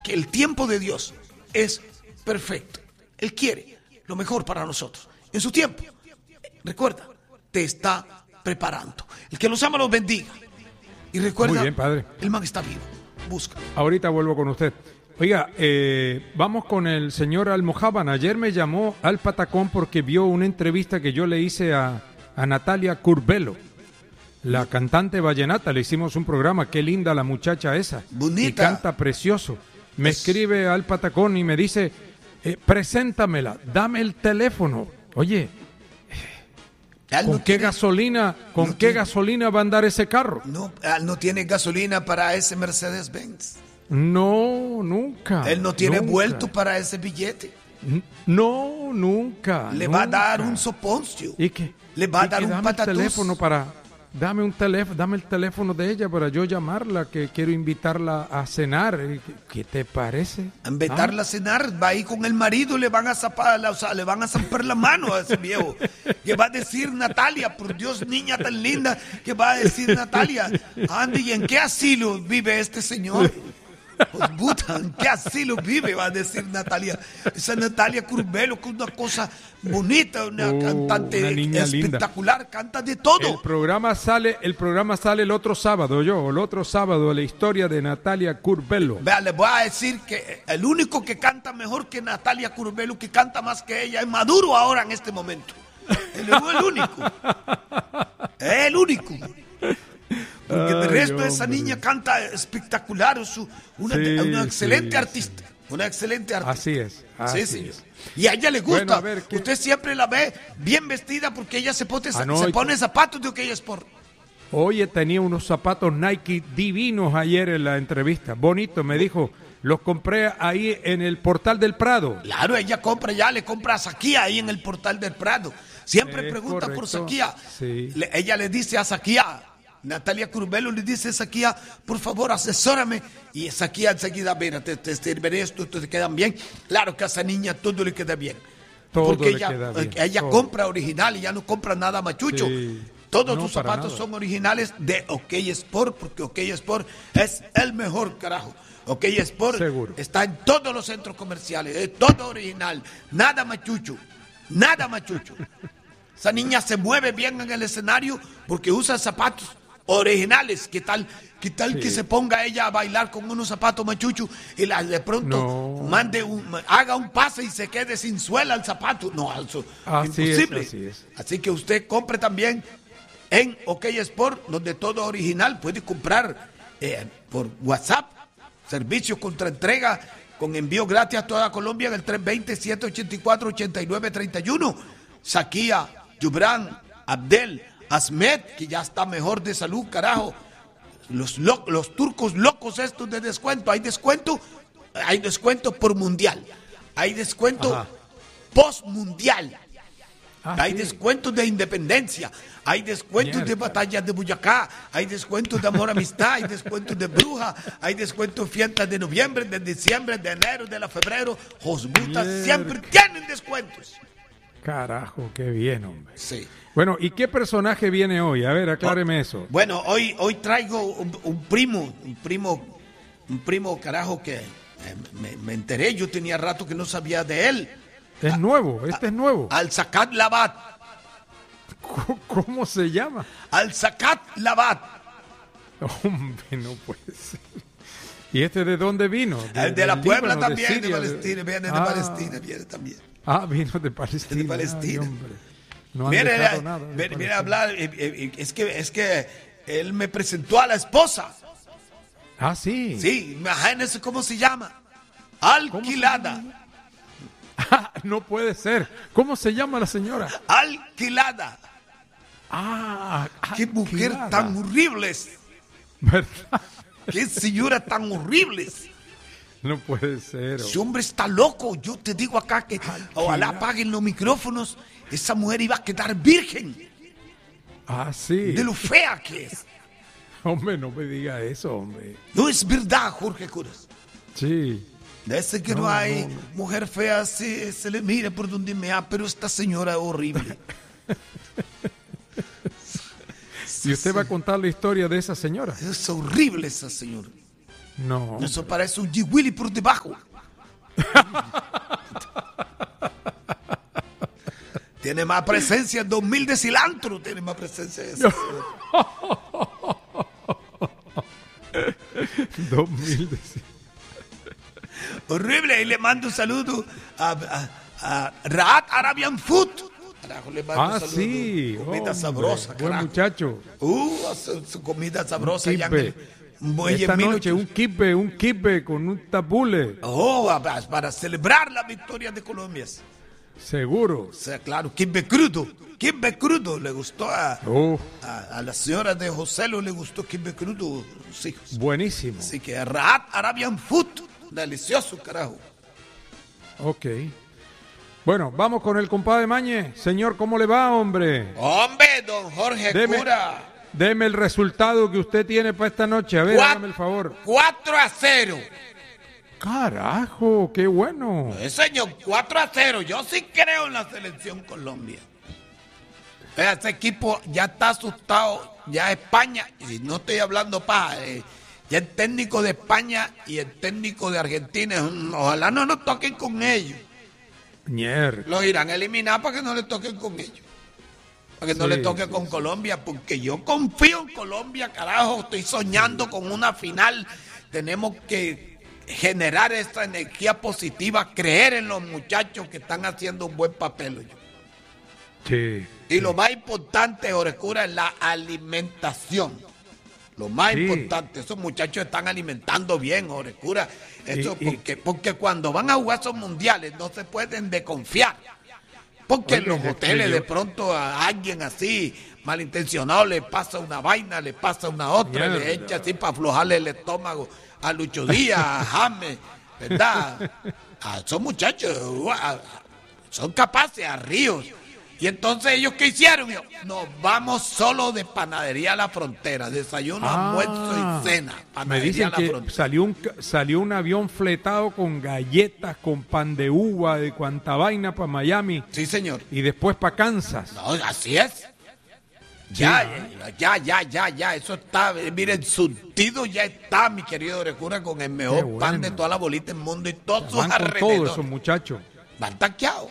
que el tiempo de Dios es perfecto. Él quiere lo mejor para nosotros. En su tiempo, recuerda, te está preparando. El que los ama los bendiga. Y recuerda, muy bien, padre. El man está vivo. Busca. Ahorita vuelvo con usted. Oiga, vamos con el señor Almojában. Ayer me llamó al Patacón porque vio una entrevista que yo le hice a Natalia Curbelo, la cantante vallenata. Le hicimos un programa. Qué linda la muchacha esa. Bonita. Y canta precioso. Me escribe al Patacón y me dice, preséntamela, dame el teléfono. Oye, ¿con qué gasolina va a andar ese carro? No tiene gasolina para ese Mercedes-Benz. No, nunca. Él no tiene vuelto para ese billete. No, nunca. Le va a dar un soponcio. ¿Y qué? Le va a dar un patatús. Dame el teléfono de ella para yo llamarla, que quiero invitarla a cenar. ¿Qué te parece? Invitarla a cenar, va ahí con el marido, le van a zapar la mano a ese viejo. Que va a decir Natalia, por Dios, niña tan linda, que va a decir Natalia, Andy, ¿y en qué asilo vive este señor? Pues, puta, ¿en qué asilo vive? Va a decir Natalia. Esa Natalia Curbelo, que es una cosa bonita, una cantante una espectacular, linda. Canta de todo. El programa sale el otro sábado, la historia de Natalia Curbelo. Vea, le voy a decir que el único que canta mejor que Natalia Curbelo, que canta más que ella, es Maduro ahora en este momento. Él es el único. Es el único. Porque de resto esa niña canta espectacular, una excelente artista. Una excelente artista. Así es. Sí, señor. Y a ella le gusta. Bueno, usted siempre la ve bien vestida porque ella se pone zapatos de OK Sport. Oye, tenía unos zapatos Nike divinos ayer en la entrevista. Bonito, me dijo. Los compré ahí en el Portal del Prado. Claro, ella le compra a Saquía ahí en el Portal del Prado. Siempre pregunta por Saquía. Sí. Ella le dice a Saquía, Natalia Curbelo le dice a Saquía, por favor, asesórame. Y Saquía enseguida, mira, te sirve esto, te quedan bien. Claro que a esa niña todo le queda bien. Porque ella compra original y ya no compra nada machucho. Sí. Todos sus zapatos son originales de OK Sport, porque OK Sport es el mejor, carajo. OK Sport seguro. Está en todos los centros comerciales, es todo original, nada machucho. Esa niña se mueve bien en el escenario porque usa zapatos originales. ¿Qué tal que se ponga ella a bailar con unos zapatos machuchos y de pronto haga un pase y se quede sin suela el zapato? No, eso es imposible. Así que usted compre también en OK Sport, donde todo original. Puede comprar por WhatsApp, servicio contra entrega con envío gratis a toda Colombia en el 320-784-8931. Saquía, Yubran, Abdel, Asmed, que ya está mejor de salud, carajo. Los turcos locos estos de descuento. Hay descuento por mundial. Hay descuento post-mundial. Hay descuentos de independencia. Hay descuentos de batallas de Boyacá. Hay descuentos de amor, amistad. Hay descuentos de bruja. Hay descuentos de fiestas de noviembre, de diciembre, de enero, de febrero. Josbutas siempre tienen descuentos. Carajo, qué bien, hombre. Sí. Bueno, ¿y qué personaje viene hoy? A ver, acláreme eso. Bueno, hoy traigo un primo, carajo, que me enteré. Yo tenía rato que no sabía de él. Es nuevo, es nuevo. Al-Sakat Labat. ¿Cómo se llama? Al-Sakat Labat. Hombre, no puede ser. ¿Y este de dónde vino? De la Puebla también, de Palestina. Viene de Palestina, viene también. Vino de Palestina. De Palestina. Ay, hombre. No han dejado nada. Viene a hablar, es que él me presentó a la esposa. Sí. Sí, imagínense cómo se llama. Alquilada. No puede ser. ¿Cómo se llama la señora? Alquilada. Qué mujer tan horrible. ¿Verdad? Qué señora tan horrible. No puede ser. Ese hombre está loco. Yo te digo acá que ojalá apaguen los micrófonos. Esa mujer iba a quedar virgen. Sí. De lo fea que es. Hombre, no me diga eso, hombre. No es verdad, Jorge Curas. Sí. Desde que no hay mujer fea, se le mira por donde pero esta señora es horrible. ¿Y usted va a contar la historia de esa señora? Es horrible esa señora. No. Eso parece un G. Willy por debajo. Tiene más presencia en 2000 de cilantro. Tiene más presencia de eso. 2000 de cilantro. Horrible. Y le mando un saludo a Rahat Arabian Food. Carajo, le mando un saludo. Sí. Comida sabrosa. Buen muchacho. Su comida sabrosa. Esta noche un kipe con un tabule. Para celebrar la victoria de Colombia. Seguro. O sea, claro, kipe crudo. Kipe crudo. Le gustó a la señora de Joselo, le gustó kipe crudo. Sí. Buenísimo. Así que Rahat Arabian Food. Delicioso, carajo. Ok. Bueno, vamos con el compadre Mañez. Señor, ¿cómo le va, hombre? Hombre, don Jorge Cura. Deme el resultado que usted tiene para esta noche. A ver, hágame el favor. 4-0. Carajo, qué bueno. Señor, 4-0. Yo sí creo en la selección Colombia. Ese equipo ya está asustado. Ya España, y no estoy hablando paja, ya el técnico de España y el técnico de Argentina, ojalá no nos toquen con ellos. Los irán a eliminar para que no le toquen con ellos. Para que no le toque con Colombia, porque yo confío en Colombia, carajo. Estoy soñando con una final. Tenemos que generar esta energía positiva, creer en los muchachos que están haciendo un buen papel. Y lo más importante, Orecura, es la alimentación. Lo más importante, esos muchachos están alimentando bien, Orecura. Eso porque cuando van a jugar esos mundiales no se pueden desconfiar. Porque en los hoteles de pronto a alguien así malintencionado le pasa una vaina, le pasa una otra, le echa así para aflojarle el estómago a Lucho Díaz, a James, ¿verdad? A esos muchachos son capaces, a Ríos. Y entonces ellos, ¿qué hicieron? Nos vamos solo de Panadería a la Frontera, desayuno, almuerzo y cena. Me dicen que salió un avión fletado con galletas, con pan de uva, de cuanta vaina para Miami. Sí, señor. Y después para Kansas. No, así es. Ya, eso está, miren, surtido ya está, mi querido Orecura, con el mejor pan de toda la bolita del mundo y todos sus alrededores. Todos esos muchachos. Van tanqueados.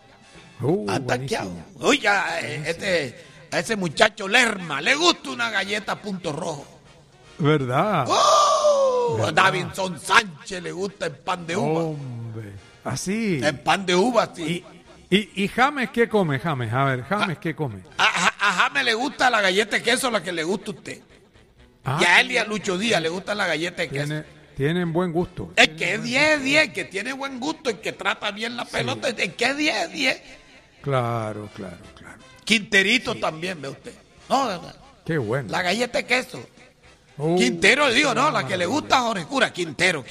Oiga, a ese muchacho Lerma le gusta una galleta punto rojo. ¿Verdad? A Davinson Sánchez le gusta el pan de uva. Hombre, así. El pan de uva, sí. ¿Y James qué come, James? A ver, James, ¿qué come? A James le gusta la galleta de queso, la que le gusta a usted. Y a él y a Lucho Díaz le gusta la galleta de queso. Tienen buen gusto. Es que es 10-10, que tiene buen gusto, el que trata bien la pelota, es que es 10-10. Claro. Quinterito también, ve usted. No, qué bueno. La galleta de queso. Quintero, digo, no, la que le gusta a Jorge Cura, Quintero.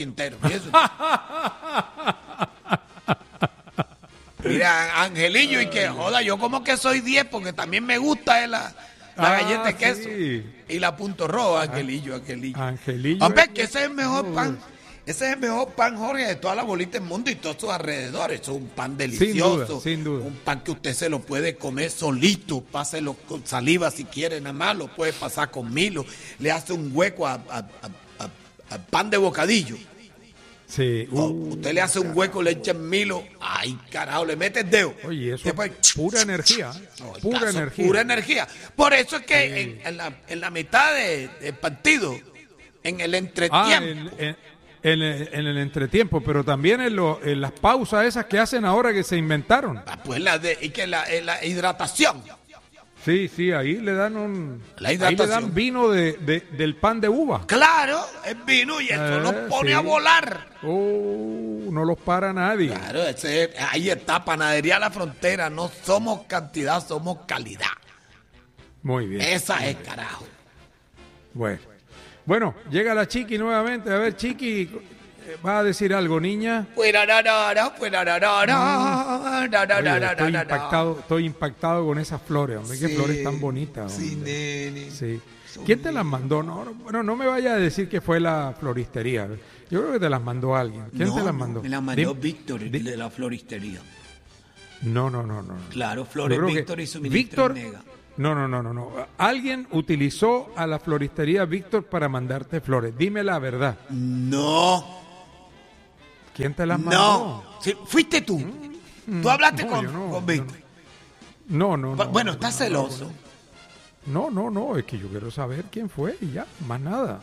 Mira, Angelillo, y que joda, yo como que soy 10 porque también me gusta la galleta de queso. Sí. Y la punto rojo, Angelillo. Angelillo. Hombre, que ese es el mejor pan. Ese es el mejor pan, Jorge, de toda la bolita del mundo y todos sus alrededores. Es un pan delicioso. Sin duda. Un pan que usted se lo puede comer solito. Páselo con saliva si quiere, nada más. Lo puede pasar con Milo. Le hace un hueco al pan de bocadillo. Sí. Usted le hace un hueco, le echa Milo. Ay, carajo, le mete el dedo. Oye, eso es pura energía. Pura energía. Por eso es que en la mitad del partido, en el entretiempo. En el entretiempo, pero también en las pausas esas que hacen ahora que se inventaron. Pues la hidratación. Sí, ahí le dan ahí le dan vino del pan de uva. Claro, es vino y eso los pone a volar. No los para nadie. Claro, ahí está, Panadería La Frontera. No somos cantidad, somos calidad. Muy bien. Esa es, carajo. Bueno, llega la Chiqui nuevamente. A ver, Chiqui, ¿va a decir algo, niña? Estoy impactado con esas flores, hombre. Qué flores tan bonitas, hombre. Sí, nene. Sí. ¿Quién te las mandó? No me vaya a decir que fue la floristería. Yo creo que te las mandó alguien. ¿Quién te las mandó? Me las mandó Víctor, de la floristería. No. Claro, Flores Víctor y suministro Mega. No. Alguien utilizó a la floristería Víctor para mandarte flores. Dime la verdad. No. ¿Quién te las mandó? No. Sí, fuiste tú. Tú hablaste con Víctor. No. Bueno, estás celoso. No. Es que yo quiero saber quién fue y ya, más nada.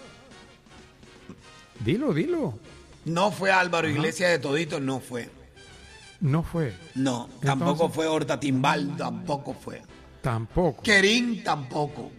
Dilo. No fue Álvaro Iglesias de Toditos, no fue. No fue. No, tampoco fue Horta Timbal, tampoco fue. Tampoco. Querín, tampoco.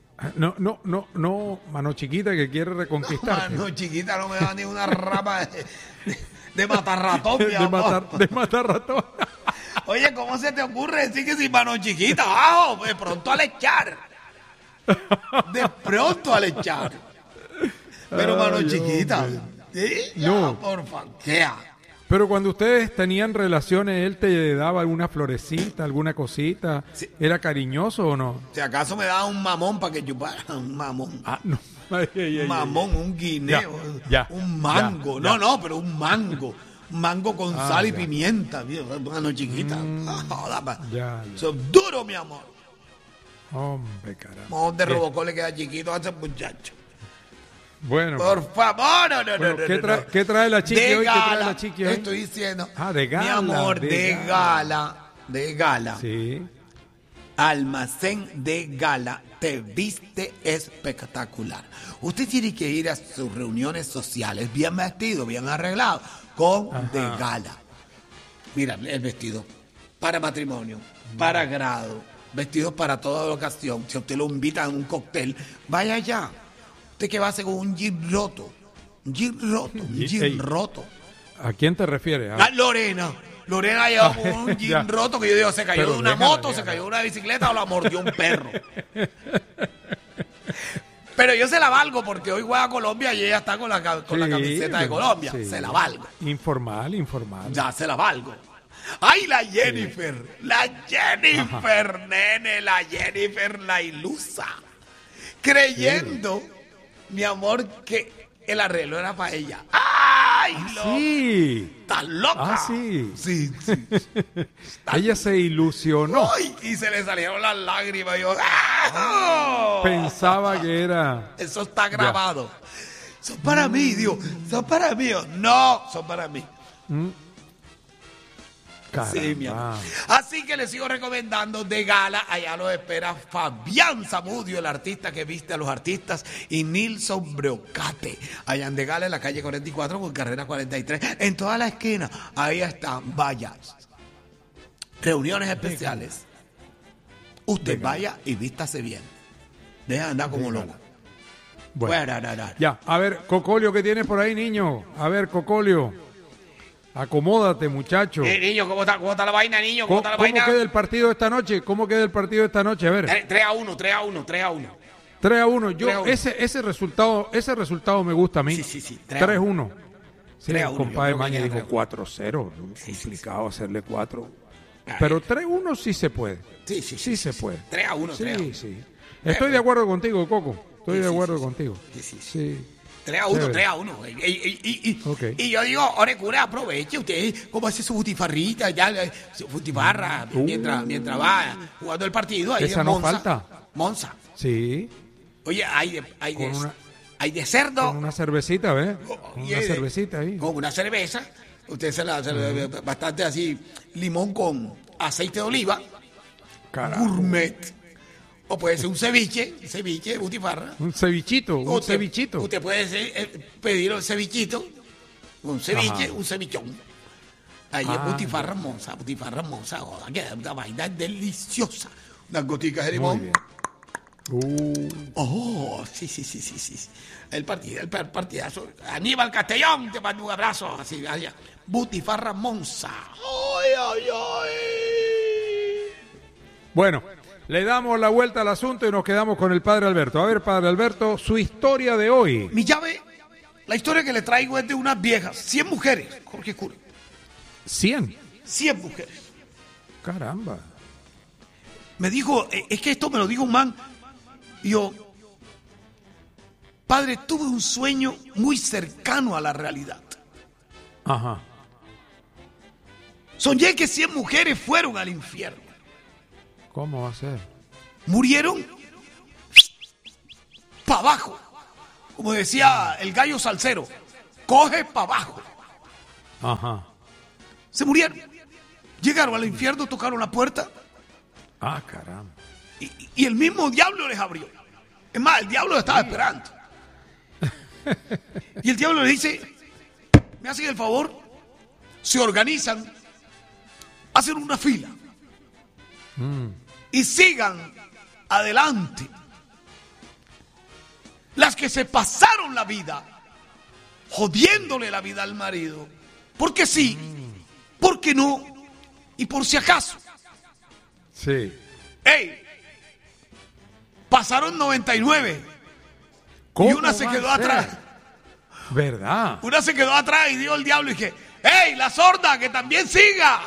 No, mano chiquita que quiere reconquistar. Mano chiquita no me da ni una rama de matar ratón, mi amor. De matar ratón. Oye, ¿cómo se te ocurre decir que si mano chiquita? ¡Abajo! De pronto al echar. De pronto al echar. Pero mano chiquita. ¿Sí? No. Por favor. Pero cuando ustedes tenían relaciones, ¿él te daba alguna florecita, alguna cosita? Sí. ¿Era cariñoso o no? Si acaso me daba un mamón para que chupara. Un mamón. No. Un mamón, un guineo. Ya. Un mango. Ya. No, pero un mango. Un mango con sal y pimienta. Mano chiquita. Ya. Eso es duro, mi amor. Hombre, caramba. Mojón de Robocó le queda chiquito a ese muchacho. Bueno. Por favor, no. ¿Qué trae la chiqui hoy? ¿Qué trae la chiqui hoy? Estoy diciendo. De gala. Mi amor, de gala. Sí. Almacén de Gala te viste espectacular. Usted tiene que ir a sus reuniones sociales bien vestido, bien arreglado, con de Gala. Mira, el vestido para matrimonio, para grado, vestidos para toda ocasión. Si a usted lo invita a un cóctel, vaya allá. Usted que va a hacer con un jean roto. Un jean roto. ¿A quién te refieres? A Lorena. Lorena lleva un jean roto que yo digo, se cayó de una moto, se cayó de una bicicleta o la mordió un perro. Pero yo se la valgo porque hoy juega Colombia y ella está con la camiseta de Colombia. Sí. Se la valgo. Informal. Ya se la valgo. ¡Ay, la Jennifer! Sí. La Jennifer, nene, la Jennifer, la ilusa. Creyendo, mi amor, que el arreglo era para ella. ¡Ay, sí! ¡Estás loca! Sí. Sí. Ella se ilusionó. ¡Ay! Y se le salieron las lágrimas. Y yo, ¡ah! Pensaba que era... Eso está grabado. Son para mí, Dios. Son para mí. No, son para mí. Sí, mi amor. Así que les sigo recomendando de Gala. Allá los espera Fabián Zamudio, el artista que viste a los artistas, y Nilson Breocate. Allá en de Gala, en la calle 44 con carrera 43. En toda la esquina, ahí están. Vaya. Reuniones especiales. Usted vaya y vístase bien. Deja de andar como loco. Bueno. Ya, a ver, Cocolio, ¿qué tienes por ahí, niño? A ver, Cocolio. Acomódate, muchacho. Niño, ¿cómo está la vaina, niño? ¿Cómo queda el partido esta noche? ¿Cómo queda el partido esta noche? A ver. 3-1. 3-1. Yo, ese resultado me gusta a mí. Sí. 3-1. Sí, el 3-1, compadre Maña dijo 4-0. Complicado hacerle 4. Pero 3-1 sí se puede. Sí se puede. 3-1. Sí. Estoy de acuerdo contigo, Coco. Estoy de acuerdo contigo. Sí. 3-1. Okay. Y yo digo, Orecura, aproveche usted, como hace su butifarrita, su butifarra, mientras va jugando el partido. Ahí esa no falta. Monza. Sí. Oye, hay de cerdo. Con una cervecita, ¿ves? Con una cervecita ahí. Con una cerveza. Usted se la bastante así, limón con aceite de oliva. Carajo. Gourmet. O puede ser un ceviche, butifarra. Un cevichito. Usted puede pedir un cevichito, un cevichón. Ahí es butifarra Monza. Queda una vaina deliciosa. Unas goticas de limón. Sí. El partidazo. Aníbal Castellón, te mando un abrazo. Así, allá. Butifarra Monza. ¡Ay! Bueno. Le damos la vuelta al asunto y nos quedamos con el padre Alberto. A ver, padre Alberto, su historia de hoy. Mi llave, la historia que le traigo es de unas viejas, 100 mujeres, Jorge Cura. 100 mujeres. Caramba. Me dijo, es que esto me lo dijo un man. Y yo, padre, tuve un sueño muy cercano a la realidad. Ajá. Soñé que 100 mujeres fueron al infierno. ¿Cómo va a ser? murieron para abajo. Como decía el gallo salsero, coge para abajo. Ajá. Se murieron. Llegaron al infierno, tocaron la puerta. Ah, caramba. Y el mismo diablo les abrió. Es más, el diablo estaba esperando. Y el diablo le dice, me hacen el favor, se organizan, hacen una fila y sigan adelante. Las que se pasaron la vida jodiéndole la vida al marido, porque sí, porque no y por si acaso. Sí. ¡Ey! Pasaron 99 y una se quedó atrás. ¿Verdad? Una se quedó atrás y dio el diablo y dije, ¡ey, la sorda, que también siga!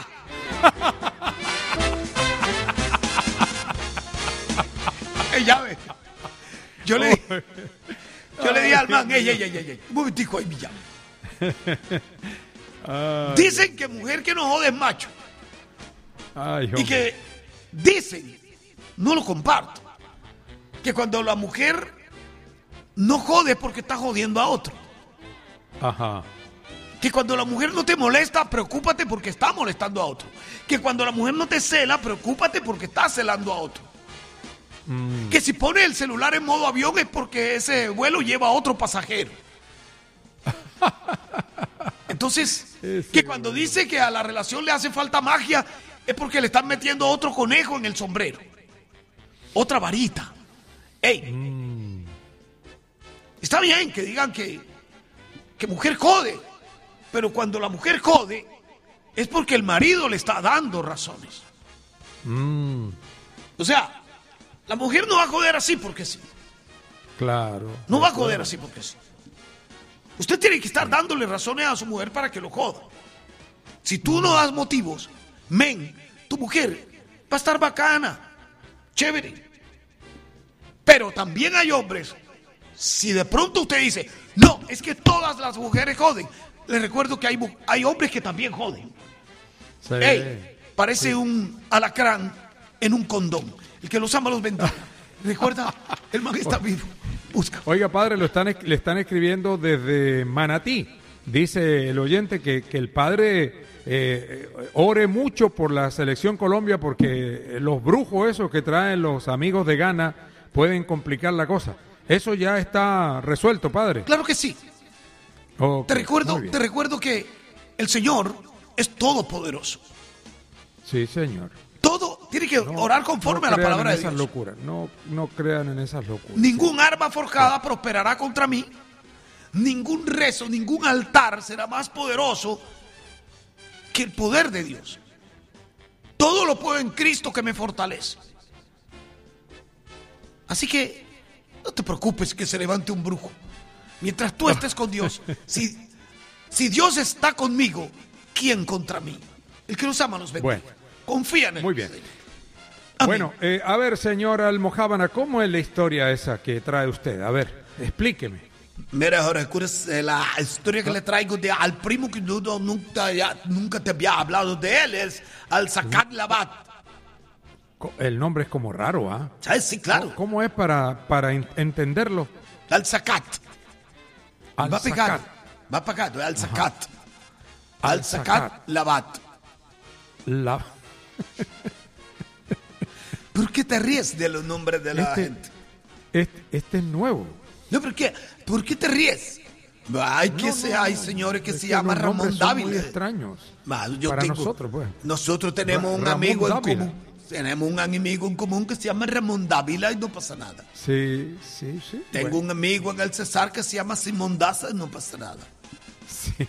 ¡Ey, ya ve! Yo le dije al man, ¡ey! Un momentico ahí, ya. Dicen que mujer que no jode es macho. Ay, y que dicen, no lo comparto, que cuando la mujer no jode es porque está jodiendo a otro. Ajá. Que cuando la mujer no te molesta, preocúpate porque está molestando a otro. Que cuando la mujer no te cela, preocúpate porque está celando a otro. Que si pone el celular en modo avión es porque ese vuelo lleva a otro pasajero. Entonces, que cuando dice que a la relación le hace falta magia, es porque le están metiendo otro conejo en el sombrero. Otra varita. ¡Ey! Está bien que digan que mujer jode, pero cuando la mujer jode es porque el marido le está dando razones. O sea, la mujer no va a joder así porque sí. Claro. No va a joder así porque sí. Usted tiene que estar dándole razones a su mujer para que lo joda. Si tú no das motivos, tu mujer va a estar bacana, chévere. Pero también hay hombres, si de pronto usted dice, no, es que todas las mujeres joden, les recuerdo que hay hombres que también joden. Sí. Ey, parece un alacrán en un condón. El que los ama los bendiga. Recuerda, el man está vivo. Busca. Oiga, padre, le están escribiendo desde Manatí. Dice el oyente que el padre ore mucho por la selección Colombia porque los brujos esos que traen los amigos de Ghana pueden complicar la cosa. ¿Eso ya está resuelto, padre? Claro que sí. Okay, te recuerdo que el Señor es todopoderoso. Sí, señor. Todo tiene que orar conforme a la palabra de Dios. Locuras. No crean en esas locuras. Ningún arma forjada prosperará contra mí. Ningún rezo, ningún altar será más poderoso que el poder de Dios. Todo lo puedo en Cristo que me fortalece. Así que no te preocupes que se levante un brujo. Mientras tú estés con Dios, si Dios está conmigo, ¿quién contra mí? El que nos ama nos bendiga. Bueno. Confía en él. Muy bien. Amén. Bueno, a ver, señor Almojábana, ¿cómo es la historia esa que trae usted? A ver, explíqueme. Mira, Jorge, la historia que le traigo al primo que nunca te había hablado de él es Al-Zakat Labat. El nombre es como raro, ¿ah? ¿Sabes? Sí, claro. ¿Cómo es para entenderlo? Al-Zakat. Va pegado. Al-Zakat. Al-Zakat Labat. ¿Por qué te ríes de los nombres de la gente? Este es nuevo. No, ¿por qué te ríes? Hay señores que se llaman Ramón Dávila. Son muy extraños. Nosotros, pues. Nosotros tenemos un amigo en común. Tenemos un amigo en común que se llama Ramón Dávila y no pasa nada. Sí. Tengo un amigo en el Cesar que se llama Simón Daza y no pasa nada. Sí.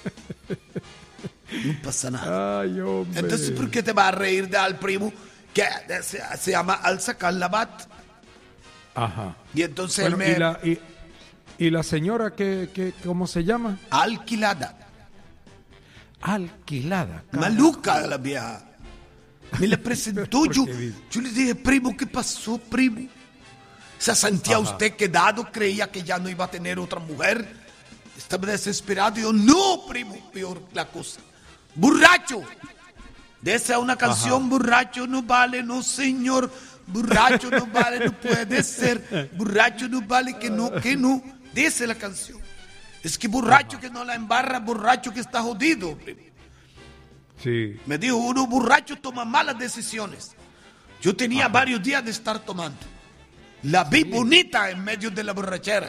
No pasa nada. Ay, hombre. Entonces, ¿por qué te vas a reír de al primo que se llama Al-Zakat Labat? Ajá. Y entonces bueno, ¿y la señora que cómo se llama? Alquilada. Alquilada. Maluca la vieja. Me la presentó yo le dije, primo, ¿qué pasó, primo? Se sentía usted quedado, creía que ya no iba a tener otra mujer. Estaba desesperado y yo, no, primo, peor la cosa. Borracho. De esa una canción, borracho no vale, no señor. borracho no vale, no puede ser, borracho no vale, que no, dice la canción. Es que borracho que no la embarra, borracho que está jodido. Sí. Me dijo, uno borracho toma malas decisiones. Yo tenía varios días de estar tomando. La vi bonita en medio de la borrachera.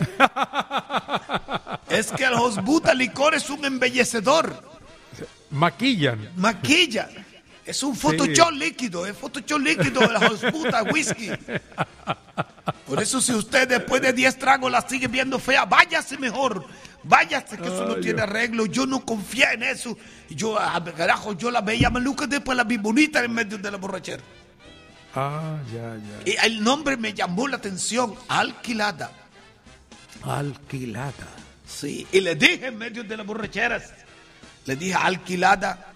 Es que el Hosbuta licor es un embellecedor. Maquillan. Es un Photoshop líquido. Es Photoshop líquido del Hosbuta whisky. Por eso si usted después de 10 tragos la sigue viendo fea, váyase mejor. Váyase, que eso no tiene arreglo. Yo no confía en eso. Yo, carajo, yo la veía maluca, después la vi bonita en medio de la borrachera. Ya. Y el nombre me llamó la atención, Alquilada. Sí, y le dije en medio de las borracheras, le dije, Alquilada,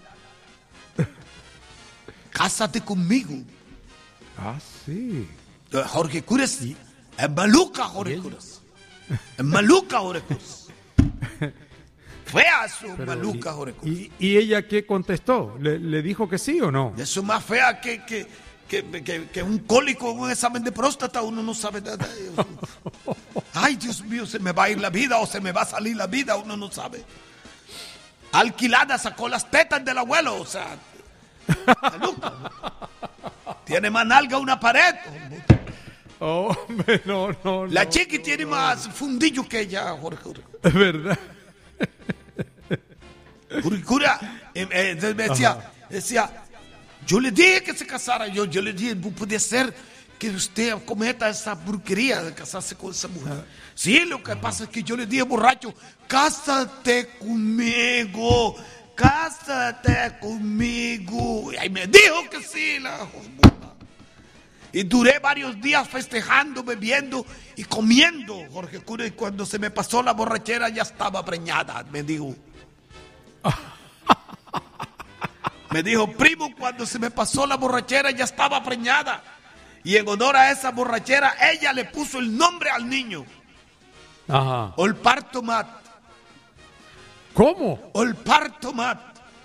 cásate conmigo. Sí. Jorge Cures, es maluca Jorge Cures. Es maluca Jorge Cures. Fea su maluca Jorge Cures. ¿Y ella qué contestó? ¿Le dijo que sí o no? Eso es más fea que un cólico en un examen de próstata, uno no sabe nada. Ay, Dios mío, se me va a ir la vida o se me va a salir la vida, uno no sabe. Alquilada sacó las tetas del abuelo, o sea, tiene más nalga una pared. Hombre, no. La chiqui tiene más fundillo que ella, Jorge. Es verdad. Cura, decía, yo le dije que se casara, yo le dije, no puede ser que usted cometa esa porquería de casarse con esa mujer. Sí, lo que pasa es que yo le dije, borracho, cásate conmigo. Y ahí me dijo que sí, la josbuna. Y duré varios días festejando, bebiendo y comiendo, Jorge Cura, y cuando se me pasó la borrachera ya estaba preñada, me dijo. Me dijo, primo, cuando se me pasó la borrachera ya estaba preñada. Y en honor a esa borrachera, ella le puso el nombre al niño. Olpartomat. ¿Cómo? Olpartomat.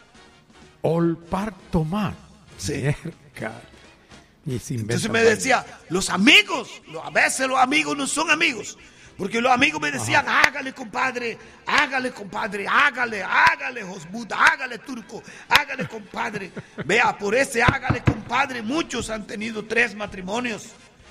Sí. Entonces me decía, los amigos, a veces los amigos no son amigos. Porque los amigos me decían, hágale, compadre, hágale, Hosbuta, hágale, turco, hágale, compadre. Vea, por ese hágale, compadre, muchos han tenido 3 matrimonios,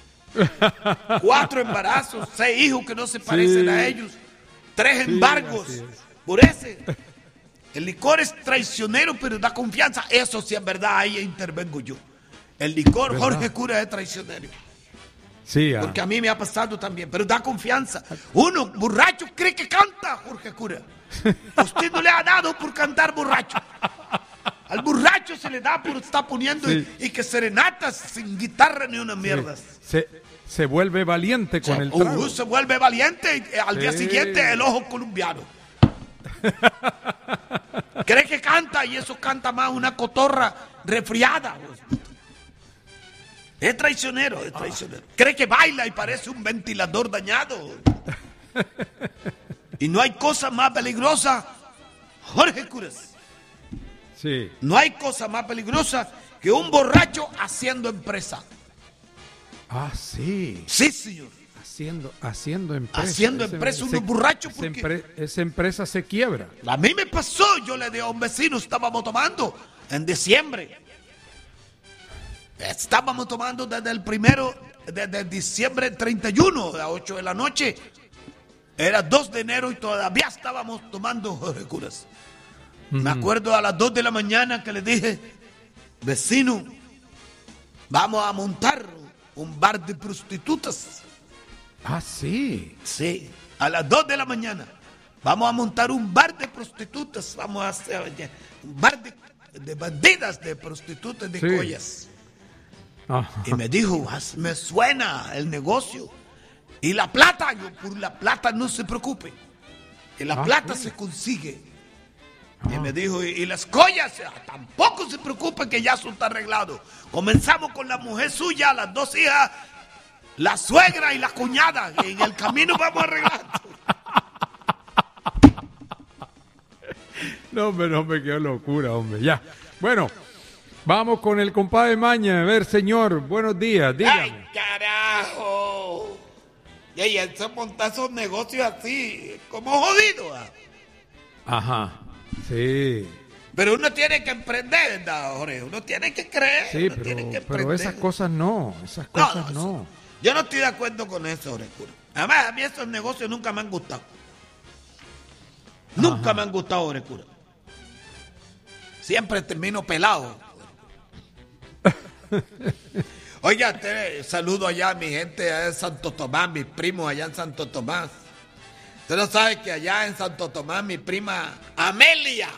4 embarazos, 6 hijos que no se parecen a ellos, 3 embargos. Por ese, el licor es traicionero, pero da confianza. Eso sí es verdad, ahí intervengo yo. El licor, ¿verdad? Jorge Cura, es traicionero. Sí, porque a mí me ha pasado también, pero da confianza. Uno, borracho, cree que canta, Jorge Cura. Usted no le ha dado por cantar borracho. Al borracho se le da por estar poniendo y que serenatas sin guitarra ni una mierda. Se vuelve valiente con el trago. Se vuelve valiente y al día siguiente el ojo colombiano. Cree que canta y eso canta más una cotorra resfriada. Es traicionero. Cree que baila y parece un ventilador dañado. Y no hay cosa más peligrosa, Jorge Curas. Sí. No hay cosa más peligrosa que un borracho haciendo empresa. Sí. Sí, señor. Haciendo empresa. Haciendo empresa, uno borracho porque... Esa empresa se quiebra. A mí me pasó, yo le dije a un vecino, estábamos tomando en diciembre. Estábamos tomando desde diciembre 31, a 8 de la noche. Era 2 de enero y todavía estábamos tomando, Jorge Curas. Me acuerdo a las 2 de la mañana que le dije, vecino, vamos a montar un bar de prostitutas. Sí. Sí, a las 2 de la mañana. Vamos a montar un bar de prostitutas. Vamos a hacer un bar de bandidas, de prostitutas, de collas. Y me dijo, me suena el negocio. Y la plata, yo por la plata no se preocupe. Que la plata se consigue. Y me dijo, y las collas, tampoco se preocupe que ya eso está arreglado. Comenzamos con la mujer suya, las 2 hijas, la suegra y la cuñada. Y en el camino vamos arreglando. No, hombre, qué locura, hombre. Ya. Bueno, Vamos con el compadre Maña. A ver, señor, buenos días, dígame. ¡Ay, carajo! Y él se monta esos negocios así, como jodido. Ajá, sí. Pero uno tiene que emprender, ¿verdad, Jorge? Uno tiene que creer, sí, uno tiene que pero esas cosas no, no. Yo no estoy de acuerdo con eso, Jorge. Además, a mí esos negocios nunca me han gustado. Nunca me han gustado, Jorge. Siempre termino pelado. Oiga, saludo allá a mi gente allá en Santo Tomás, mis primos allá en Santo Tomás. Usted no sabe que allá en Santo Tomás mi prima Amelia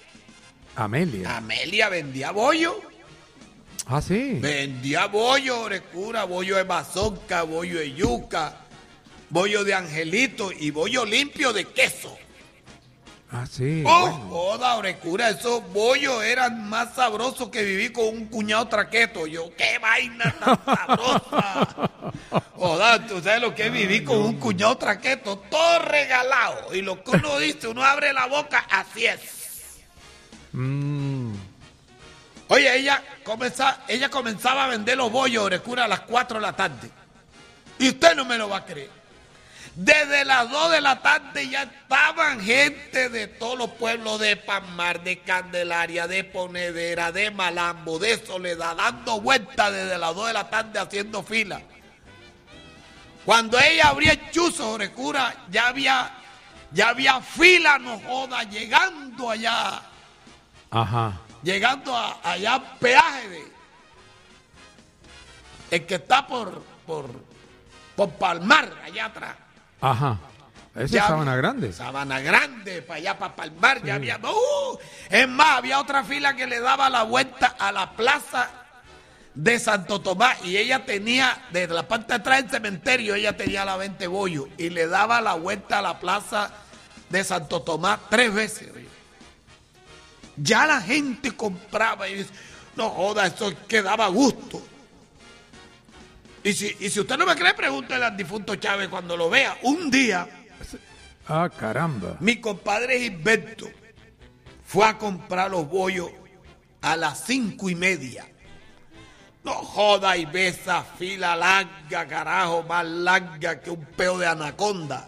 vendía bollo. Ah, sí. Vendía bollo, Orecura, bollo de mazorca, bollo de yuca, bollo de angelito y bollo limpio de queso. Ah, sí. Joda, Orecura, esos bollos eran más sabrosos que vivir con un cuñado traqueto. Yo, qué vaina tan sabrosa. Joda, tú sabes lo que es vivir con un cuñado traqueto, todo regalado. Y lo que uno dice, uno abre la boca, así es. Oye, ella comenzaba a vender los bollos, Orecura, a las 4 de la tarde. Y usted no me lo va a creer. Desde las 2 de la tarde ya estaban gente de todos los pueblos de Palmar, de Candelaria, de Ponedera, de Malambo, de Soledad, dando vueltas desde las 2 de la tarde haciendo fila. Cuando ella abría el chuzo, Orecura, ya había fila, no joda, llegando allá. Ajá. Llegando allá peaje el que está por Palmar, allá atrás. Ajá. Esa es Sabana Grande. Sabana Grande, para allá, para Palmar, sí. Ya había... es más, había otra fila que le daba la vuelta a la plaza de Santo Tomás y ella tenía, desde la parte de atrás del cementerio, ella tenía la 20 bollos y le daba la vuelta a la plaza de Santo Tomás 3 veces. Oye. Ya la gente compraba y dice, no joda, eso que daba gusto. Y si usted no me cree, pregúntele al difunto Chávez cuando lo vea. Un día, caramba, mi compadre Gilberto fue a comprar los bollos a las 5:30. No joda, y ve esa fila larga, carajo, más larga que un peo de anaconda.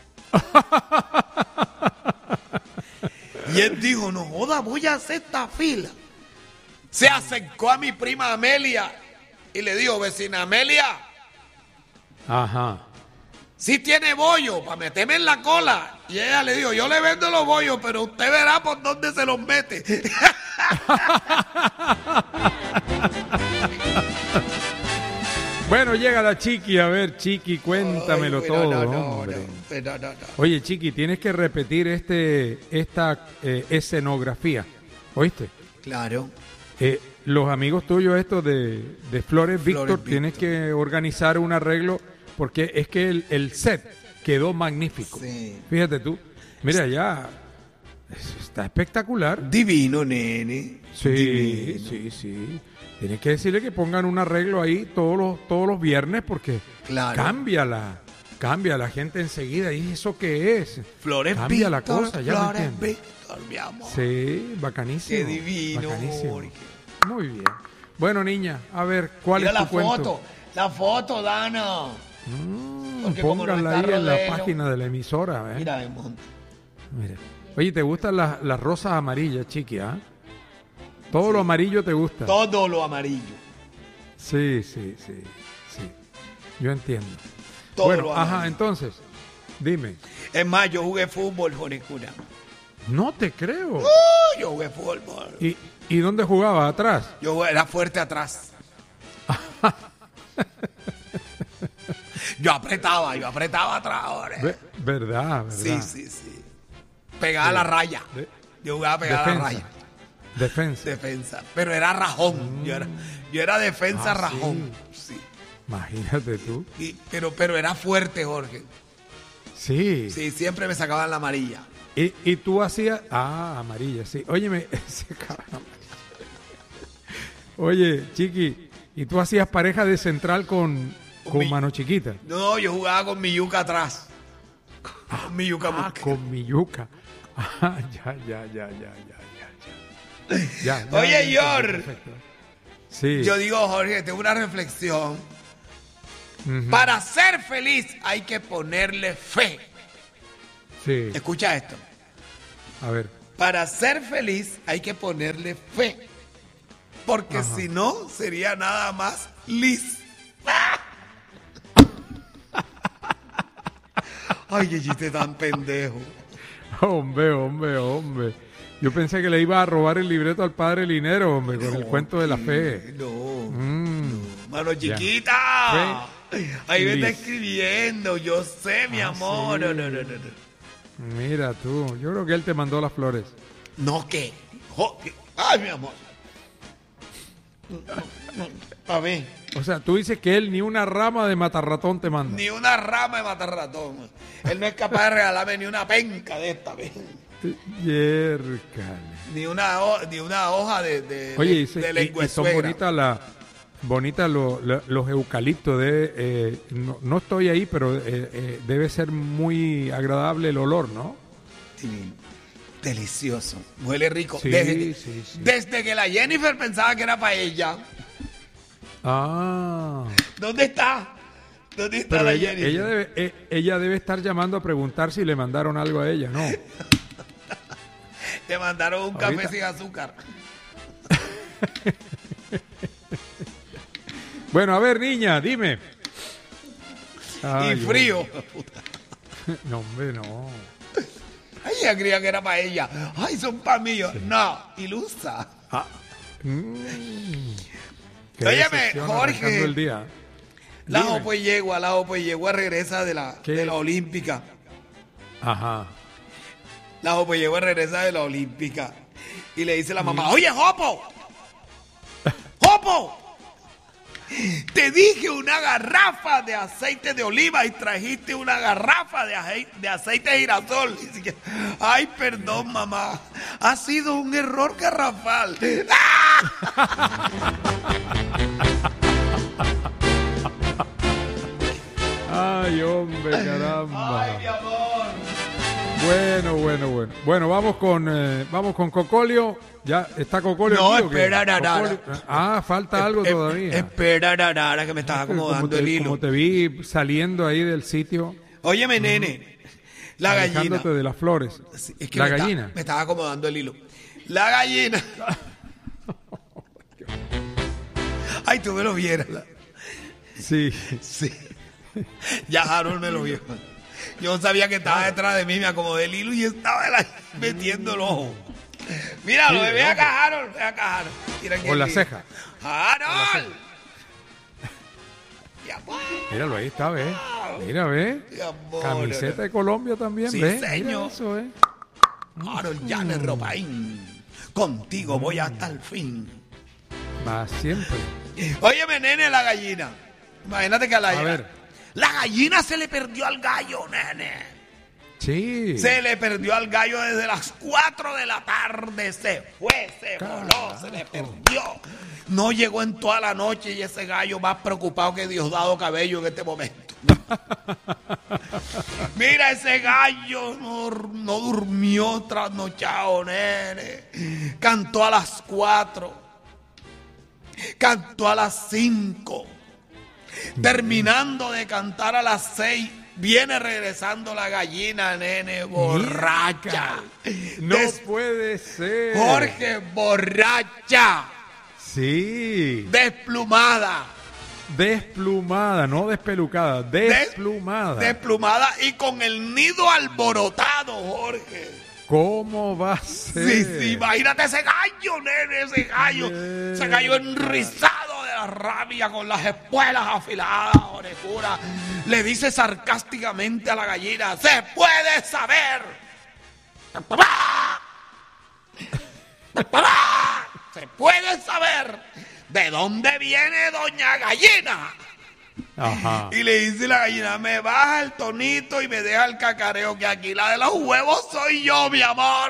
Y él dijo, no joda, voy a hacer esta fila. Se acercó a mi prima Amelia y le dijo, vecina Amelia. Ajá. Si tiene bollo para meterme en la cola. Y ella le dijo, yo le vendo los bollos, pero usted verá por dónde se los mete. Bueno, llega la Chiqui. A ver, Chiqui, cuéntamelo todo. No. Oye, Chiqui, tienes que repetir esta escenografía. ¿Oíste? Claro. Los amigos tuyos estos de Flores Víctor, tienes que organizar un arreglo porque es que el set quedó magnífico. Sí. Fíjate tú. Mira, ya está espectacular. Divino, nene. Sí, divino. Sí. Tienes que decirle que pongan un arreglo ahí todos los viernes porque cambia la gente enseguida. ¿Y eso qué es? Flores cambia Víctor, la cosa, ya Flores me entiendes. Víctor, mi amor. Sí, bacanísimo. Qué divino. Bacanísimo. Muy bien. Bueno, niña, a ver, ¿cuál es tu cuento? La foto, Dana. Póngala ahí en la página de la emisora. Mira. Oye, ¿te gustan las rosas amarillas, Chiqui? ¿Ah? Todo lo amarillo te gusta. Todo lo amarillo. Sí. Yo entiendo. Todo bueno, lo amarillo. Entonces, dime. Es más, yo jugué fútbol, Jonicura. No te creo. Yo jugué fútbol. ¿Y dónde jugaba? ¿Atrás? Yo era fuerte atrás. Yo apretaba atrás ahora. ¿Verdad? Sí. Pegaba la raya. Yo jugaba pegada a la raya. Defensa. Pero era rajón. Yo era defensa rajón. Sí. Imagínate tú. Pero era fuerte, Jorge. Sí. Sí, siempre me sacaban la amarilla. ¿Y tú hacías? Amarilla, sí. Óyeme, oye, Chiqui, ¿y tú hacías pareja de central con Mano Chiquita? No, yo jugaba con mi yuca atrás. Con mi yuca. Con mi yuca. Ya. Oye, Yor. Sí. Yo digo, Jorge, tengo una reflexión. Para ser feliz hay que ponerle fe. Sí. Escucha esto. A ver. Para ser feliz hay que ponerle fe. Porque si no, sería nada más lis. Ay, qué chiste tan pendejo. Hombre. Yo pensé que le iba a robar el libreto al padre Linero, hombre, con el cuento de la fe. No. Mano chiquita. Ahí me está escribiendo. Yo sé, mi amor. Sí. No. Mira tú, yo creo que él te mandó las flores. No, ¿qué? Ay, mi amor. A ver. O sea, tú dices que él ni una rama de matarratón te manda. Ni una rama de matarratón. Él no es capaz de regalarme ni una penca de esta vez. Yércale. Ni una hoja de Oye, lengua y son bonitas los eucaliptos. No estoy ahí, pero debe ser muy agradable el olor, ¿no? Sí, delicioso. Huele rico. Sí, Desde que la Jennifer pensaba que era para ella. Ah. ¿Dónde está? ¿Dónde está pero la Jennifer? Ella debe estar llamando a preguntar si le mandaron algo a ella, ¿no? Te mandaron un café sin azúcar. Bueno, a ver, niña, dime. Y frío. No, hombre, no. Ay, ella creía que era para ella. Ay, son para mí. Sí. No, ilusa. Óyeme, Jorge. El día. La Opeyegua regresa de la Olímpica. Ajá. La Opeyegua regresa de la Olímpica. Y le dice la mamá, oye, Jopo. ¡Jopo! Te dije una garrafa de aceite de oliva y trajiste una garrafa de aceite de girasol. Ay, perdón, mamá. Ha sido un error garrafal. Ay, hombre, caramba. Ay, mi amor. Bueno, vamos con Cocolio. Ya está Cocolio. No, aquí, espera, Narara. Falta algo todavía. Espera, Narara, que me estás acomodando el hilo. Como te vi saliendo ahí del sitio. Óyeme, nene. La gallina. Alejándote de las flores. Es que la gallina. Me estaba acomodando el hilo. La gallina. Ay, tú me lo vieras. Sí. Ya Harold me lo vio. Yo sabía que estaba detrás de mí, me acomodé el hilo y estaba metiendo el ojo. Míralo, ve acá, Harold. Con la ceja. ¡Harold! Míralo, ahí está, ve. Mira, ve. Camiseta de Colombia también, sí, ve. Señor. Eso, Harold Llanes Ropaín. Contigo voy hasta el fin. Va siempre. Óyeme, nene, la gallina. Imagínate que la gallina se le perdió al gallo, nene. Sí. Se le perdió al gallo desde las 4 de la tarde. Se fue, se voló, se le perdió. No llegó en toda la noche y ese gallo más preocupado que Diosdado Cabello en este momento. Mira, ese gallo no durmió trasnochado, nene. Cantó a las 4. Cantó a las 5. Terminando de cantar a las 6, viene regresando la gallina, nene, borracha. No puede ser. Jorge, borracha. Sí. Desplumada, no despelucada, desplumada. Desplumada y con el nido alborotado, Jorge. ¿Cómo va a ser? Sí, imagínate ese gallo, nene, ese gallo enrizado de la rabia con las espuelas afiladas, orecura. Le dice sarcásticamente a la gallina, ¡se puede saber! ¡Se puede saber de dónde viene doña Gallina! Ajá. Y le dice la gallina, me baja el tonito y me deja el cacareo, que aquí la de los huevos soy yo, mi amor.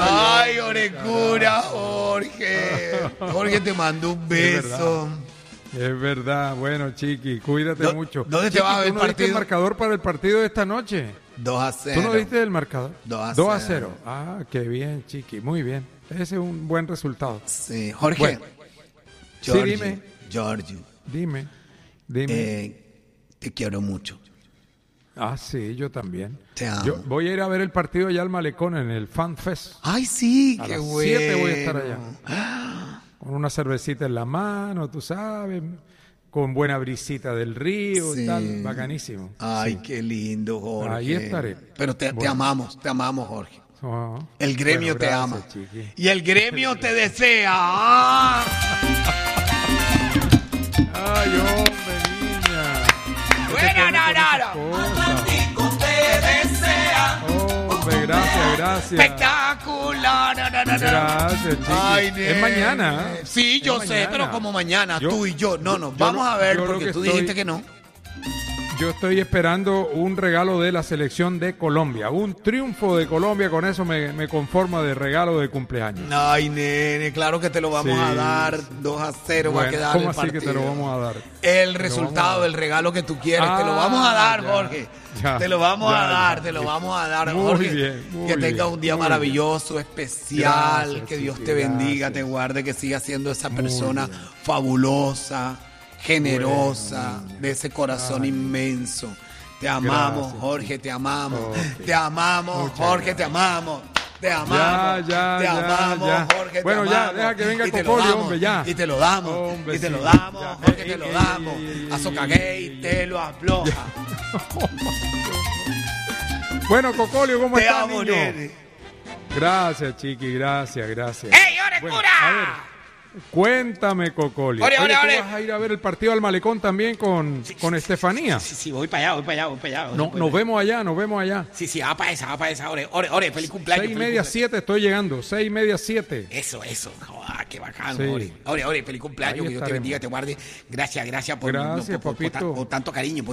Ay, orecura, Jorge. Jorge, te mando un beso. Es verdad. Bueno, Chiqui, cuídate mucho. ¿Dónde te Chiqui, vas a ver el partido? ¿No viste el marcador para el partido de esta noche? 2-0. ¿Tú no viste el marcador? 2-0. Ah, qué bien, Chiqui. Muy bien. Ese es un buen resultado. Sí, Jorge. Bueno. Giorgio, Sí, dime. Giorgio. Dime. Te quiero mucho. Ah, sí, yo también. Te amo. Yo voy a ir a ver el partido allá al Malecón en el Fan Fest. Ay, sí, A qué las bueno. 7 voy a estar allá. Con una cervecita en la mano, tú sabes, con buena brisita del río Sí. y tal, bacanísimo. Ay, Sí. qué lindo, Jorge. Ahí estaré. Pero te Bueno. amamos, Jorge. Oh. El gremio Bueno, te gracias, ama. Chiqui. Y el gremio te desea. ¡Ah! Ay, hombre, niña. Bueno, Hombre, gracias. Espectacular. Gracias, Chiqui. Ay, Es mañana. Sí, yo Es sé, mañana. pero como mañana, Yo- tú y yo. No, yo vamos lo- a ver, yo lo porque que tú estoy- dijiste que no. Yo estoy esperando un regalo de la selección de Colombia. Un triunfo de Colombia, con eso me conformo de regalo de cumpleaños. Ay, nene, claro que te lo vamos Sí, a dar. sí. 2-0 va a Bueno, quedar ¿cómo el así partido. que te lo vamos a dar? El lo resultado, vamos a dar. el regalo que tú quieres, te lo vamos a dar, ya, Jorge. ya, te lo vamos ya, a dar, ya, te lo ya. vamos a dar, Muy Jorge. bien, muy que tengas bien, un día muy maravilloso, especial, Gracias, que Dios Chiqui, te bendiga, gracias. te guarde, que sigas siendo esa Muy persona bien. fabulosa, generosa, Bueno, de ese corazón Ay. inmenso. Te amamos, Gracias, Jorge, te amamos. Ok. Te amamos, Muchas Jorge, gracias. te amamos. Te amamos, Ya, te amamos, ya. Jorge, Bueno, te ya, amamos. deja que venga Y te lo Cocolio, damos, hombre, ya. Y te lo damos, Hombre, y te sí, lo damos, ya. Jorge, te lo damos. Azúcar ey, Gay te lo afloja. Bueno, Cocolio, ¿cómo Te estás, amo, niño? nene. Gracias, Chiqui, gracias. ¡Ey, ore, Bueno, cura! a ver, cuéntame, Cocolio. Ore, Oye, ore, ¿tú ore. vas a ir a ver el partido al Malecón también con Estefanía? Sí, voy para allá. No, nos vemos allá. Sí, va para esa. Ore, feliz cumpleaños. 6:30, 7 estoy llegando. 6:30, 7. Eso. Joder, qué bacano, Sí. Ore, feliz cumpleaños, Ahí que Dios te estaremos. bendiga, te guarde. Gracias por, Gracias, papito. por tanto cariño.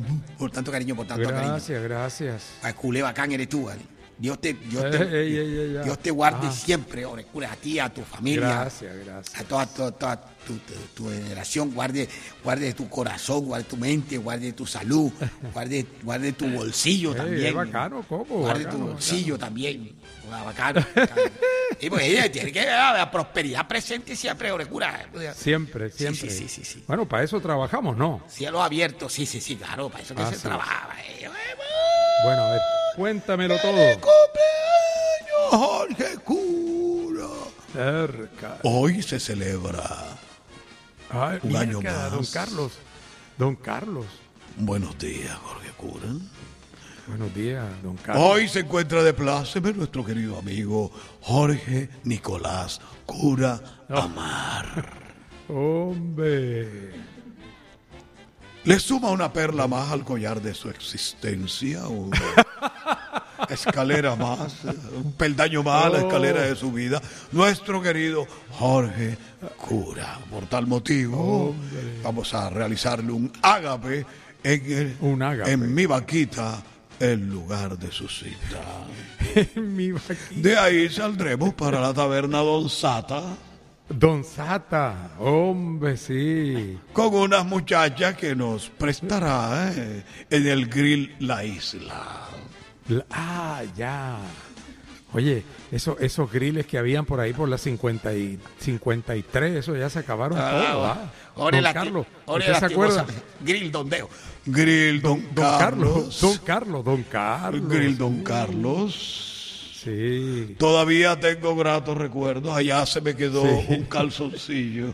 Gracias. Ay, culé bacán eres tú, ¿vale? Dios te Ey, Dios te guarde Ajá. siempre, ore, cura, a ti, a tu familia. Gracias. A toda tu generación, guarde tu corazón, guarde tu mente, guarde tu salud, guarde tu bolsillo también. Es bacano, Coco. Guarde bacano, tu bolsillo también. Bacano. Y pues ella tiene que haber la prosperidad presente siempre, ore, cura. Siempre. Sí. Bueno, para eso trabajamos, ¿no? Cielo abierto, sí, claro, para eso que se sí. trabaja. Bueno, a ver, cuéntamelo todo. ¡Cumpleaños, Jorge Cura! Cerca. Hoy se celebra Ay, un año mierda, más. Don Carlos. Buenos días, Jorge Cura. Buenos días, don Carlos. Hoy se encuentra de pláceme nuestro querido amigo Jorge Nicolás Cura Amar. Hombre. Le suma una perla más al collar de su existencia, una escalera más, un peldaño más a la escalera de su vida, nuestro querido Jorge Cura. Por tal motivo, vamos a realizarle un ágape Un ágape. en mi vaquita, el lugar de su cita. Mi vaquita. De ahí saldremos para la taberna Don Sata Don Sata. Hombre, sí. con unas muchachas que nos prestará en el grill La Isla. Ya. Oye, esos grilles que habían por ahí por las 50 y 53, eso ya se acabaron todos. Don Carlos, ¿usted se acuerda? Grill Dondeo. Grill Don Carlos. Don Carlos. Grill Don Carlos. Sí. Todavía tengo gratos recuerdos. Allá se me quedó Sí. un calzoncillo.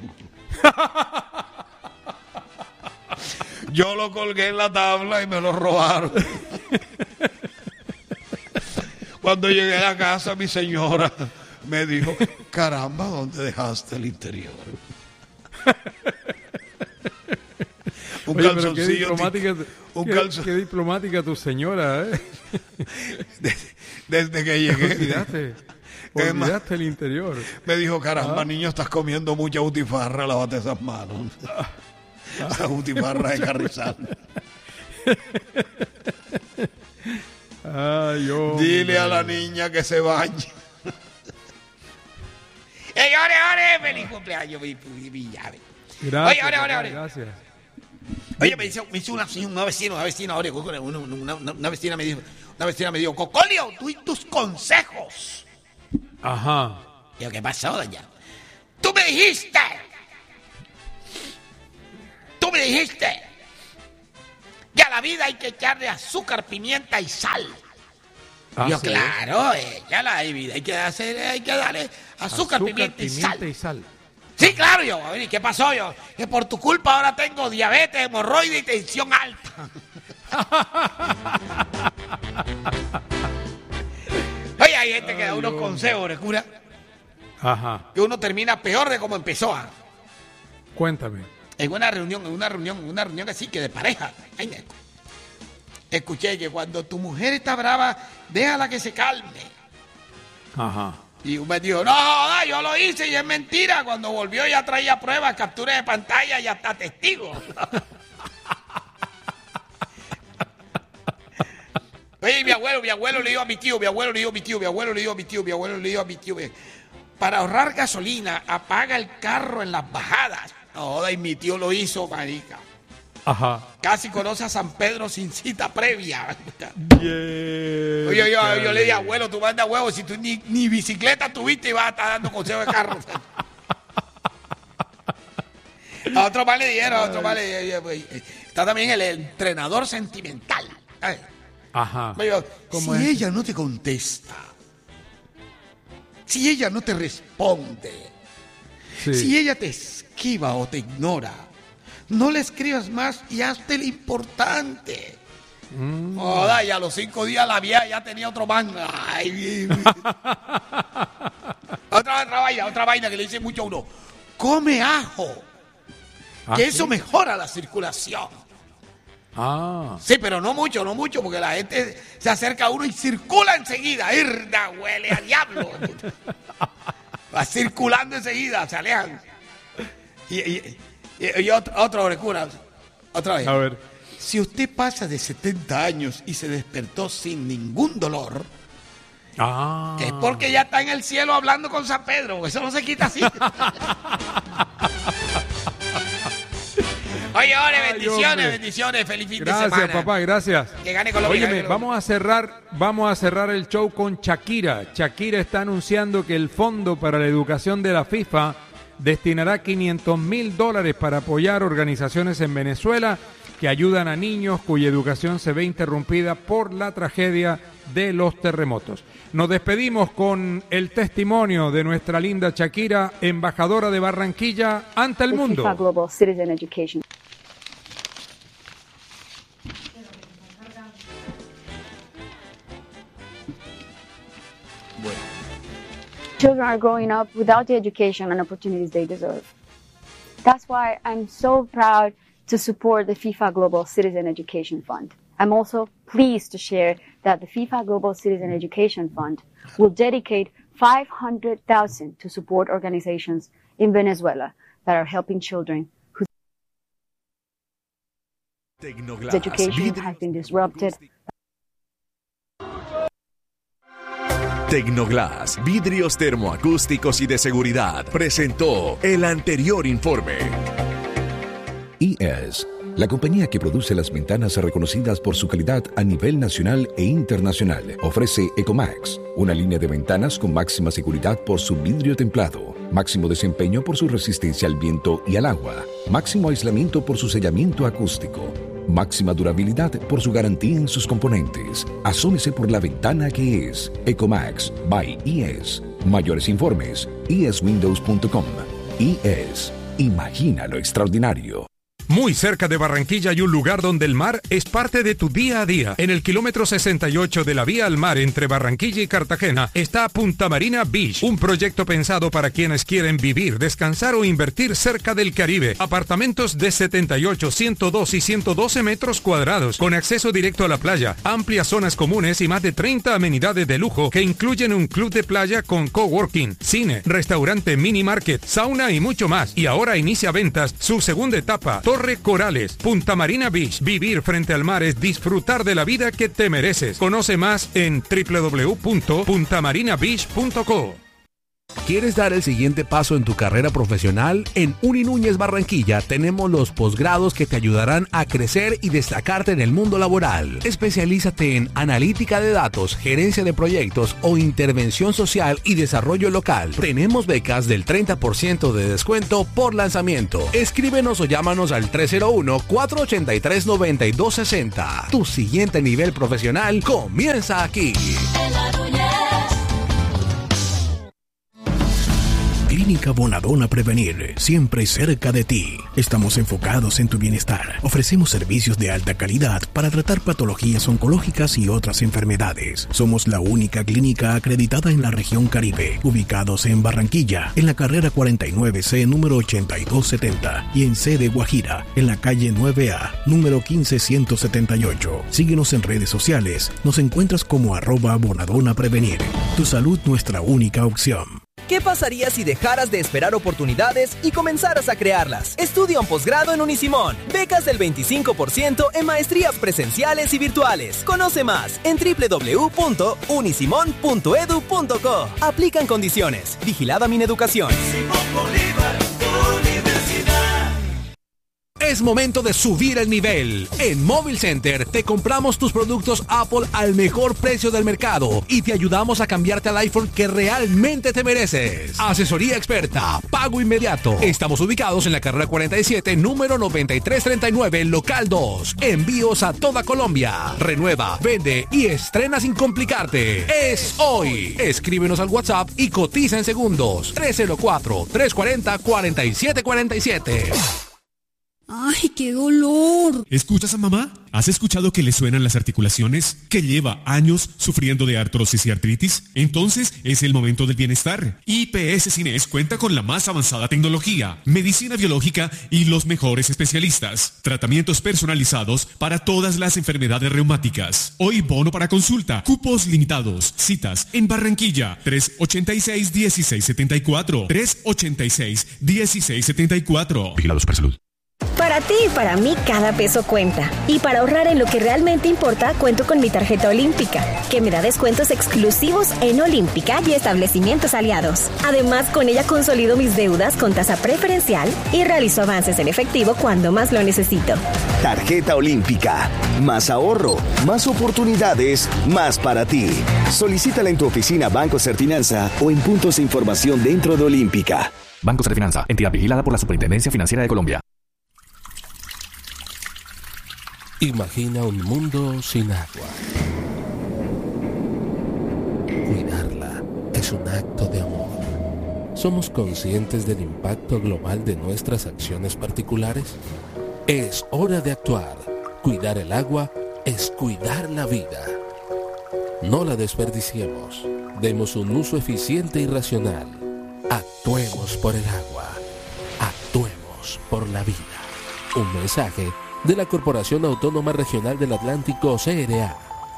Yo lo colgué en la tabla y me lo robaron. Cuando llegué a la casa, mi señora me dijo, caramba, ¿dónde dejaste el interior? Un Oye, pero qué calzoncillo. diplomática, qué diplomática tu señora, ¿eh? Desde que llegué. Olvidaste el interior. Me dijo, caramba, niño, estás comiendo mucha butifarra, lávate esas manos. Esa butifarra de Carrizal. Ay, hombre. Dile a la niña que se bañe. ¡Ey, ore! ¡Feliz cumpleaños, mi llave! Gracias. Oye, ahora. Gracias. Oye, me dice una vecina, ahora, una vecina me dijo, Cocolio, tú y tus consejos. Ajá. Digo, ¿qué pasó, doña? Tú me dijiste que a la vida hay que echarle azúcar, pimienta y sal. Yo, sí, claro, ya la vida hay que darle azúcar, pimienta y sal. Sí, claro, yo. ¿Y qué pasó yo? Que por tu culpa ahora tengo diabetes, hemorroides y tensión alta. Oye, hay gente que da unos consejos, ¿de cura? Ajá. Que uno termina peor de como empezó. Cuéntame. En una reunión así que de pareja. Escuché que cuando tu mujer está brava, déjala que se calme. Ajá. Y me dijo, no, yo lo hice y es mentira. Cuando volvió ya traía pruebas, capturas de pantalla y hasta testigos. Oye, mi abuelo le dijo a mi tío, para ahorrar gasolina, apaga el carro en las bajadas. No, y mi tío lo hizo, marica. Ajá. Casi conoce a San Pedro sin cita previa. Yeah, Oye, yo le dije, abuelo, tú mandas huevos, si tú ni bicicleta tuviste y vas a estar dando consejos de carro. A otro más le dijeron, está también el entrenador sentimental. Ajá. Si ella no te contesta, si ella no te responde, si ella te esquiva o te ignora, no le escribas más y hazte lo importante. Joda, y a los 5 días la vieja ya tenía otro man. Ay, otra vaina que le dice mucho a uno. Come ajo. Que eso mejora la circulación. Sí, pero no mucho, porque la gente se acerca a uno y circula enseguida. ¡Irda, huele a diablo! Va circulando enseguida, se alejan. Y otra locura. Otra vez. A ver. Si usted pasa de 70 años y se despertó sin ningún dolor, es porque ya está en el cielo hablando con San Pedro. Eso no se quita así. Oye, bendiciones, feliz fin de semana. Gracias, papá, gracias. Que gane Colombia. Óyeme, vamos a cerrar el show con Shakira. Shakira está anunciando que el Fondo para la Educación de la FIFA destinará $500,000 para apoyar organizaciones en Venezuela que ayudan a niños cuya educación se ve interrumpida por la tragedia de los terremotos. Nos despedimos con el testimonio de nuestra linda Shakira, embajadora de Barranquilla ante el mundo. FIFA Global Citizen Education. Children are growing up without the education and opportunities they deserve. That's why I'm so proud to support the FIFA Global Citizen Education Fund. I'm also pleased to share that the FIFA Global Citizen Education Fund will dedicate $500,000 to support organizations in Venezuela that are helping children whose education has been disrupted. Tecnoglass, vidrios termoacústicos y de seguridad, presentó el anterior informe. ES, la compañía que produce las ventanas reconocidas por su calidad a nivel nacional e internacional, ofrece Ecomax, una línea de ventanas con máxima seguridad por su vidrio templado, máximo desempeño por su resistencia al viento y al agua, máximo aislamiento por su sellamiento acústico, máxima durabilidad por su garantía en sus componentes. Asómese por la ventana que es Ecomax by ES. Mayores informes, eswindows.com. ES. Imagina lo extraordinario. Muy cerca de Barranquilla hay un lugar donde el mar es parte de tu día a día. En el kilómetro 68 de la vía al mar entre Barranquilla y Cartagena está Punta Marina Beach, un proyecto pensado para quienes quieren vivir, descansar o invertir cerca del Caribe. Apartamentos de 78, 102 y 112 metros cuadrados, con acceso directo a la playa, amplias zonas comunes y más de 30 amenidades de lujo que incluyen un club de playa con coworking, cine, restaurante, mini market, sauna y mucho más. Y ahora inicia ventas su segunda etapa, Torre Corales, Punta Marina Beach. Vivir frente al mar es disfrutar de la vida que te mereces. Conoce más en www.puntamarinabeach.co. ¿Quieres dar el siguiente paso en tu carrera profesional? En Uninúñez Barranquilla tenemos los posgrados que te ayudarán a crecer y destacarte en el mundo laboral. Especialízate en analítica de datos, gerencia de proyectos o intervención social y desarrollo local. Tenemos becas del 30% de descuento por lanzamiento. Escríbenos o llámanos al 301-483-9260. Tu siguiente nivel profesional comienza aquí. Clínica Bonadona Prevenir, siempre cerca de ti. Estamos enfocados en tu bienestar. Ofrecemos servicios de alta calidad para tratar patologías oncológicas y otras enfermedades. Somos la única clínica acreditada en la región Caribe, ubicados en Barranquilla, en la carrera 49C número 8270 y en sede Guajira, en la calle 9A número 15178. Síguenos en redes sociales. Nos encuentras como @Bonadona Prevenir. Tu salud, nuestra única opción. ¿Qué pasaría si dejaras de esperar oportunidades y comenzaras a crearlas? Estudia un posgrado en Unisimón. Becas del 25% en maestrías presenciales y virtuales. Conoce más en www.unisimon.edu.co. Aplican condiciones. Vigilada Mineducación. Es momento de subir el nivel. En Móvil Center te compramos tus productos Apple al mejor precio del mercado y te ayudamos a cambiarte al iPhone que realmente te mereces. Asesoría experta, pago inmediato. Estamos ubicados en la carrera 47, número 9339, local 2. Envíos a toda Colombia. Renueva, vende y estrena sin complicarte. Es hoy. Escríbenos al WhatsApp y cotiza en segundos. 304-340-4747. ¡Ay, qué dolor! ¿Escuchas a mamá? ¿Has escuchado que le suenan las articulaciones? ¿Que lleva años sufriendo de artrosis y artritis? Entonces es el momento del bienestar. IPS Cines cuenta con la más avanzada tecnología, medicina biológica y los mejores especialistas. Tratamientos personalizados para todas las enfermedades reumáticas. Hoy bono para consulta, cupos limitados, citas en Barranquilla, 386-1674, 386-1674. Vigilado Supersalud. Para ti y para mí cada peso cuenta. Y para ahorrar en lo que realmente importa, cuento con mi tarjeta olímpica, que me da descuentos exclusivos en Olímpica y establecimientos aliados. Además, con ella consolido mis deudas con tasa preferencial y realizo avances en efectivo cuando más lo necesito. Tarjeta Olímpica. Más ahorro, más oportunidades, más para ti. Solicítala en tu oficina Banco Serfinanza o en puntos de información dentro de Olímpica. Banco Serfinanza, entidad vigilada por la Superintendencia Financiera de Colombia. Imagina un mundo sin agua. Cuidarla es un acto de amor. ¿Somos conscientes del impacto global de nuestras acciones particulares? Es hora de actuar. Cuidar el agua es cuidar la vida. No la desperdiciemos. Demos un uso eficiente y racional. Actuemos por el agua. Actuemos por la vida. Un mensaje de la Corporación Autónoma Regional del Atlántico, CRA.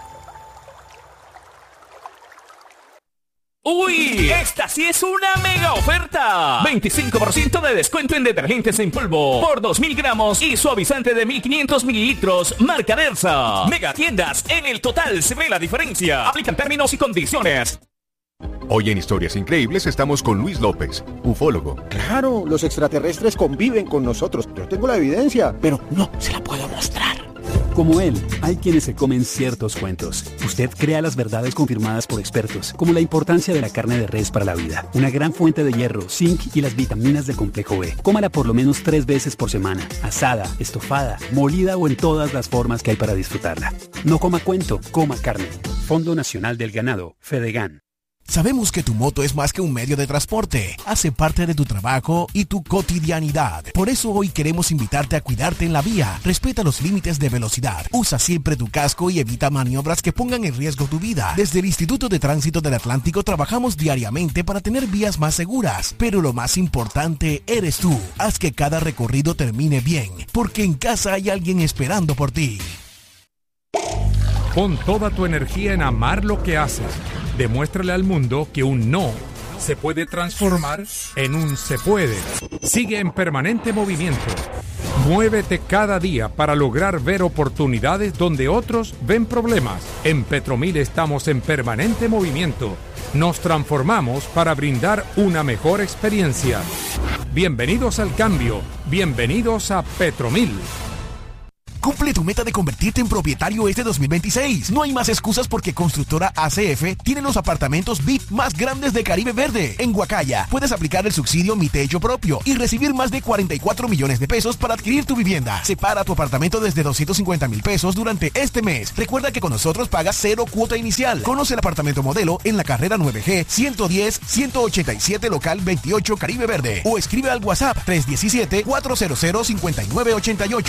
¡Uy! ¡Esta sí es una mega oferta! 25% de descuento en detergentes en polvo por 2.000 gramos y suavizante de 1.500 mililitros marca Dersa. Mega tiendas, en el total se ve la diferencia. Aplican términos y condiciones. Hoy en Historias Increíbles estamos con Luis López, ufólogo. Claro, los extraterrestres conviven con nosotros. Yo tengo la evidencia, pero no se la puedo mostrar. Como él, hay quienes se comen ciertos cuentos. Usted crea las verdades confirmadas por expertos, como la importancia de la carne de res para la vida, una gran fuente de hierro, zinc y las vitaminas del complejo B. Cómala por lo menos 3 veces por semana, asada, estofada, molida o en todas las formas que hay para disfrutarla. No coma cuento, coma carne. Fondo Nacional del Ganado, Fedegan. Sabemos que tu moto es más que un medio de transporte, hace parte de tu trabajo y tu cotidianidad. Por eso hoy queremos invitarte a cuidarte en la vía. Respeta los límites de velocidad, usa siempre tu casco y evita maniobras que pongan en riesgo tu vida. Desde el Instituto de Tránsito del Atlántico trabajamos diariamente para tener vías más seguras, pero lo más importante eres tú. Haz que cada recorrido termine bien, porque en casa hay alguien esperando por ti. Pon toda tu energía en amar lo que haces. Demuéstrale al mundo que un no se puede transformar en un se puede. Sigue en permanente movimiento. Muévete cada día para lograr ver oportunidades donde otros ven problemas. En Petromil estamos en permanente movimiento. Nos transformamos para brindar una mejor experiencia. Bienvenidos al cambio. Bienvenidos a Petromil. Cumple tu meta de convertirte en propietario este 2026. No hay más excusas porque Constructora ACF tiene los apartamentos VIP más grandes de Caribe Verde. En Guacaya puedes aplicar el subsidio Mi Techo Propio y recibir más de 44 millones de pesos para adquirir tu vivienda. Separa tu apartamento desde 250,000 pesos durante este mes. Recuerda que con nosotros pagas 0 cuota inicial. Conoce el apartamento modelo en la carrera 9G 110-187 local 28 Caribe Verde o escribe al WhatsApp 317-400-5988.